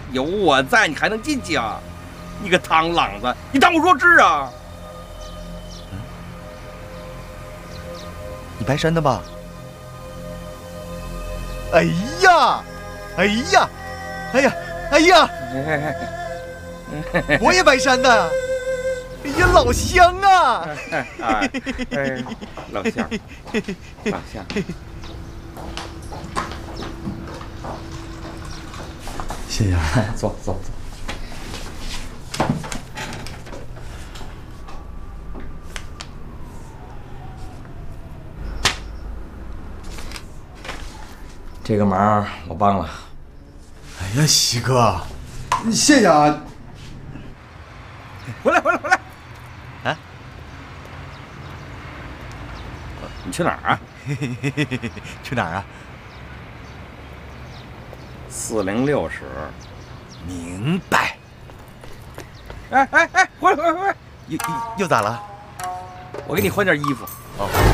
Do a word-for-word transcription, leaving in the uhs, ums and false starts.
有我在，你还能进去啊？你个螳螂子，你当我弱智啊？ 嗯，你白山的吧？哎呀，哎呀，哎呀，哎呀！我也白山的。哎呀，老乡啊！ 哎哎哎，老乡，老乡。 谢谢。 走走走。这个忙我帮了。 哎呀，西哥，谢谢啊！ 回来回来回来！ 啊？ 你去哪儿啊？ 去哪儿啊？ 四零六室。 明白。 哎哎哎，回来回来回来！ 又又又咋了？ 我给你换件衣服。 哦。